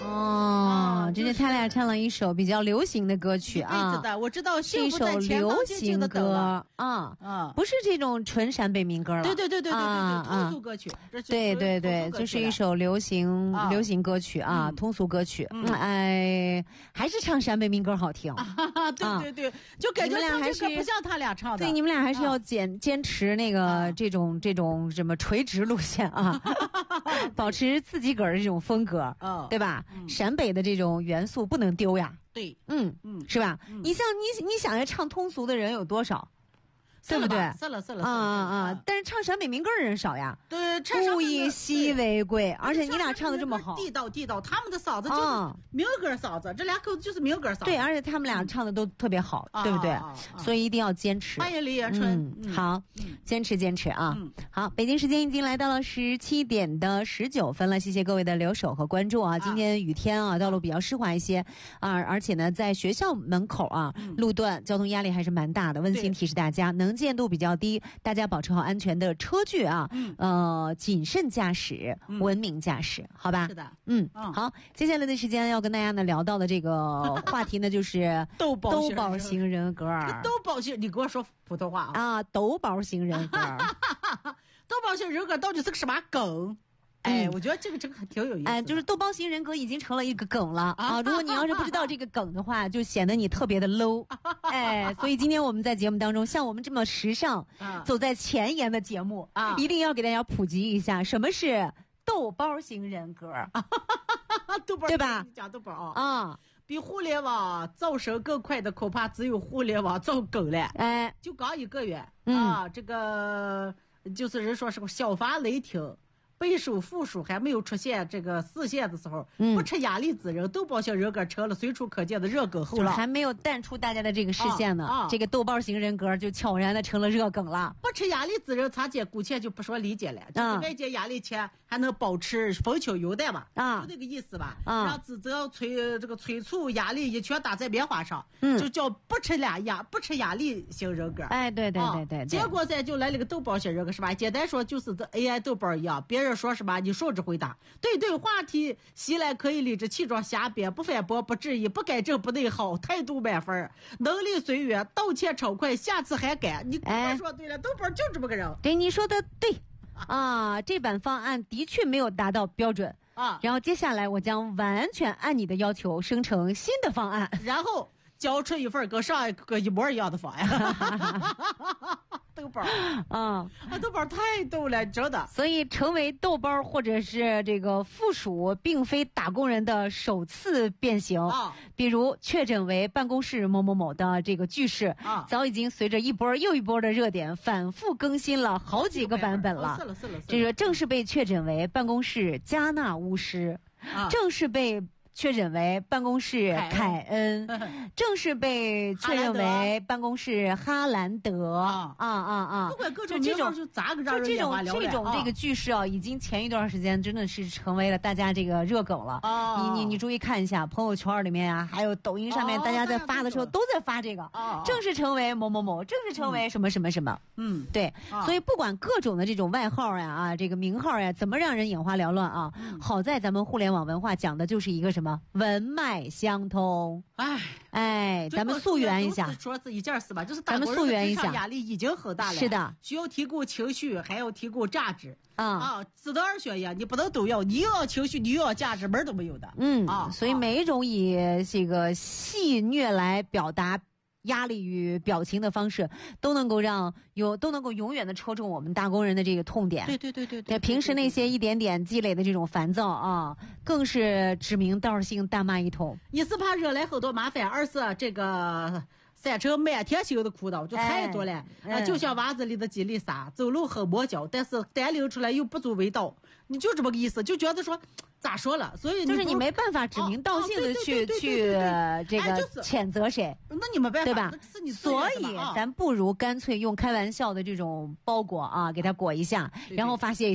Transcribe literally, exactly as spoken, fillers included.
哦，这是他俩唱了一首比较流行的歌曲啊。 的，我知道是一首流行歌啊，啊，不是这种纯陕北民歌了。 对对对对对对对，通俗歌曲。 对对对，就是一首流行流行歌曲啊，通俗歌曲。哎，还是唱陕北民歌好听。 对对对，就感觉他这个不像他俩唱的。 对，你们俩还是要坚坚持那个这种这种什么垂直路线啊，保持自己个儿这种风格，对吧？陕北的这种元素不能丢呀。 对， 嗯嗯，是吧？你像你你想要唱通俗的人有多少？对不对？ 算了算了啊啊啊！但是唱陕北民歌的人少呀。 对， 物以稀为贵，而且你俩唱的这么好， 地道地道，他们的嗓子就是民歌嗓子，这俩口子就是民歌嗓子。 对，而且他们俩唱的都特别好，对不对？所以一定要坚持。 欢迎李延春。 好，坚持坚持啊！好，北京时间已经来到了十七点的十九分了，谢谢各位的留守和关注啊！今天雨天啊，道路比较湿滑一些啊，而且呢，在学校门口啊，路段交通压力还是蛮大的。温馨提示大家，能见度比较低，大家保持好安全的车距啊，嗯、呃，谨慎驾驶，嗯、文明驾驶，好吧？ 是的， 嗯，嗯好，接下来的时间要跟大家呢聊到的这个话题呢，就是豆包豆包型人格。 豆包型，你给我说普通话啊？ 啊，豆包型人格， 豆包型人格到底是个什么梗？哎，我觉得这个这个还挺有意思的。 哎，就是豆包型人格已经成了一个梗了啊！如果你要是不知道这个梗的话，就显得你特别的 low。哎，所以今天我们在节目当中，像我们这么时尚、走在前沿的节目啊，一定要给大家普及一下什么是豆包型人格。 豆包， 对吧？ 讲豆包啊啊！ 比互联网造神更快的，恐怕只有互联网造梗了。 哎， 就刚一个月、 嗯、 啊，这个就是人说是个小发雷霆。倍数负数还没有出现这个四线的时候，嗯、不吃压力之人，豆包型人格成了随处可见的热梗后浪， 还没有淡出大家的这个视线呢。 啊啊、 这个豆包型人格就悄然的成了热梗了。 不吃压力之人，咱姐姑且就不说理解了，就是外界压力前还能保持风轻云淡吧，啊，就那个意思吧。啊，让指责催这个催促压力一拳打在棉花上，嗯，就叫不吃俩压不吃压力型人格。 哎，对对对 对, 对、啊。 结果咱就来了个豆包型人格是吧？简单说就是 A I 豆包一样，别人说什么你顺着回答，对对，话题袭来可以理直气壮瞎编，不反驳不质疑，不改正不内耗，态度满分，能力随缘，道歉畅快，下次还改。你哎说对了，豆包就这么个人。 对，你说的对啊，这版方案的确没有达到标准啊。然后接下来我将完全按你的要求生成新的方案， 然后交出一份跟上一个一模一样的方案。豆包啊，豆包太逗了，真的。 所以成为豆包或者是这个附属，并非打工人的首次变形。啊，比如确诊为办公室某某某的这个句式，啊，早已经随着一波又一波的热点反复更新了好几个版本了。 是了是了， 这个正式被确诊为办公室加纳巫师，啊，正式被确诊为办公室凯恩，正式被确认为办公室哈兰德啊啊啊！ 不管各种这种就咋个让人这种这种这个句式啊，已经前一段时间真的是成为了大家这个热梗了。你你你注意看一下朋友圈里面啊，还有抖音上面，大家在发的时候都在发这个，正式成为某某某，正式成为什么什么什么。嗯，对，所以不管各种的这种外号呀啊，这个名号呀，怎么让人眼花缭乱啊，好在咱们互联网文化讲的就是一个什么？文脉相通，哎哎，咱们溯源一下， 说是一件事吧，就是咱们溯源一下， 压力已经很大了， 是的， 需要提供情绪，还要提供价值啊啊，只能二选一，你不能都要，你又要情绪，你又要价值，门儿都没有的， 嗯啊，所以每一种以这个戏谑来表达压力与表情的方式，都能够让有都能够永远的戳中我们打工人的这个痛点。 对对对对对， 平时那些一点点积累的这种烦躁啊，更是指名道姓大骂一通。 一是怕惹来很多麻烦，二是这个三成满天星的苦恼就太多了，哎哎、就像袜子里的吉利沙，走路很磨脚，但是单拎出来又不足为道，你就这么个意思，就觉得说。咋说了？所以就是你没办法指名道姓的去去这个谴责谁， 那你没办法， 对吧？所以咱不如干脆用开玩笑的这种包裹啊，给它裹一下，然后发泄。